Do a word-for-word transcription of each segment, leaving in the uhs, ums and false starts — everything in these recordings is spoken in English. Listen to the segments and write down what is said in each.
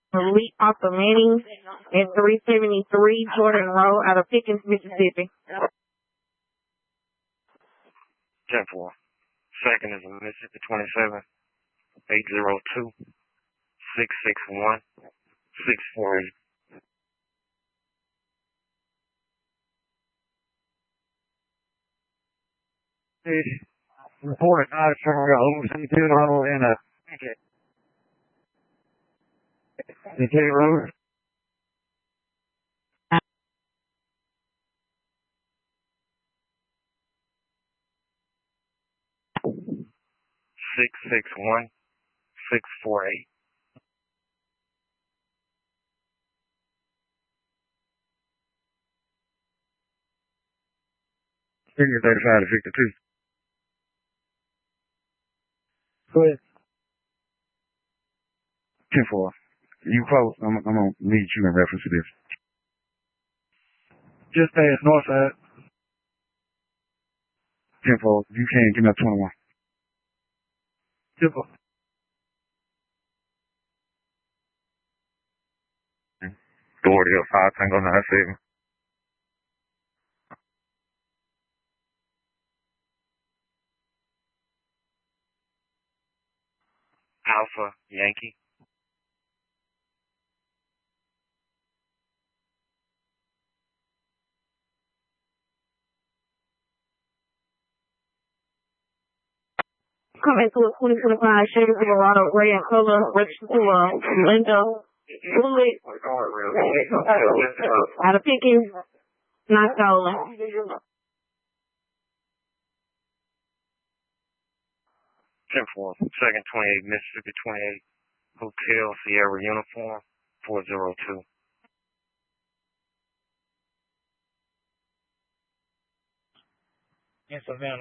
Elite off the Mannings at three seventy-three Jordan Road out of Pickens, Mississippi. ten four. Second is a Mississippi twenty-seven, eight zero two, six six one, six four eight. Reported out from O C two level in a Decatur Road. Six six one, six four eight. Senior thirty-five to fifty-two. Go ahead. ten four. You close. I'm, I'm going to need you in reference to this. Just past north side. ten four. You can't give me a twenty-one. ten four. Doherty up five Tango nine seven. Alpha Yankee. Coming to a twenty twenty-five Chevy Silverado, gray in color, registered to a Lindo Fluid out of Pickens, not stolen. ten four. Second twenty-eight, Mississippi twenty-eight, Hotel Sierra Uniform, four zero two. In Savannah.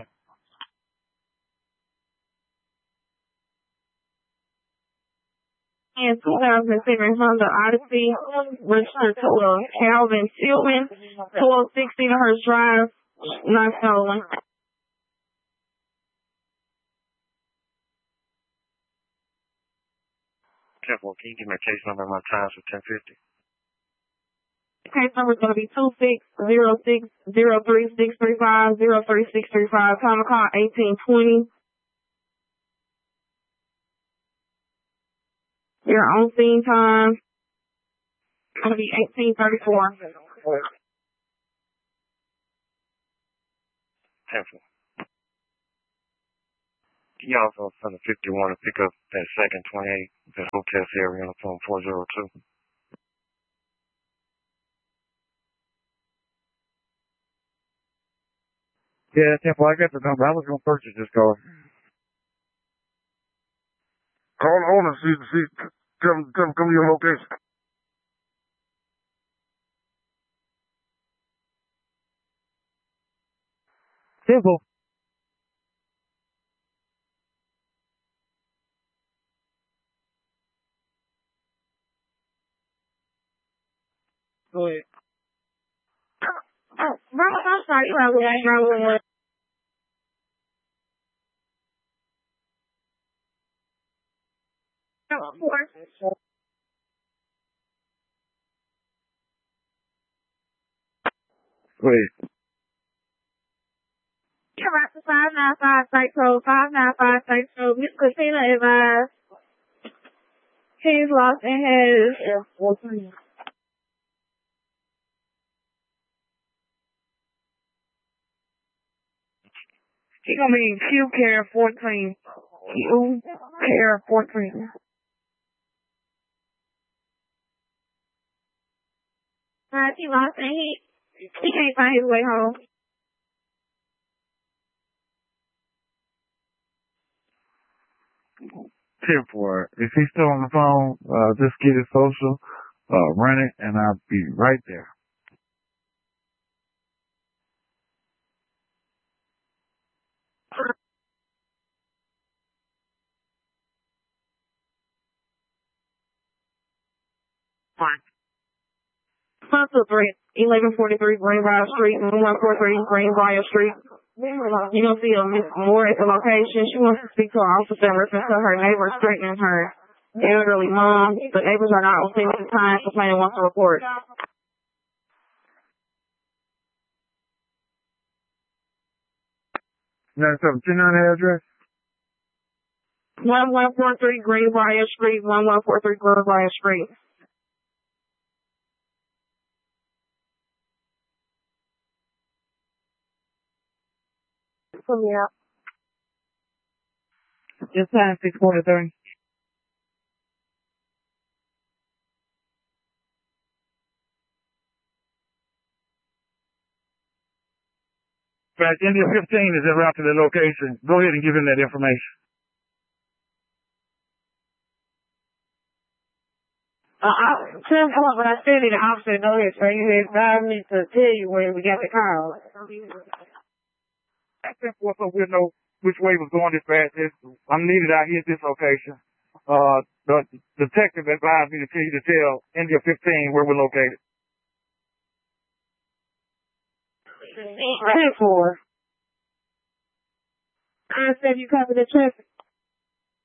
And two thousand seven Honda Odyssey, registered to a Calvin Tillman, twelve sixty Hurst Drive, not stolen. ten four, can you give me a case number and my times for ten fifty? Case number is going to be two six zero six zero three six three five zero three six three five. Time of call eighteen twenty. Your on scene time is going to be eighteen thirty-four. ten four. Can you also send a fifty-one to pick up that second twenty-eight, that Hotel Sierra Uniform four zero two? Yeah, ten four, I got the number. I was going to purchase this car. Call the owner, see, see, come, come, come to your location. Simple. Go ahead. Oh, Robert, I'm sorry, Robert, Robert. Of course. Go ahead. Come out to five nine five Site Code, five nine five Site Code. Miss Christina advised he's lost in his. He's going to be Q Care fourteen. Q Care fourteen. Uh, he lost and he, he can't find his way home. ten four. If he's still on the phone, uh, just get his social, uh, run it, and I'll be right there. Fine. Plus the three, eleven forty-three Greenbrier Street, and one forty-three Greenbrier Street. You don't see a Miss Moore at the location. She wants to speak to an officer in reference to her neighbor straightening her elderly mom. The neighbors are not receiving the time. Complainant wants to report. nine seven two nine address? one one four three Greenbrier Street, one one four three Greenbrier Street. Put me out. Just time six forty-three. Fact, India fifteen is en route to the location. Go ahead and give him that information. Uh, I, ten o'clock when I said it, the officer know it, so you advised me to tell you when we got the call. That's important so we'll know which way was going this fast. I'm needed out here at this location. Uh, the detective advised me to tell you to tell India fifteen where we're located. Ten four. I said you covered the traffic.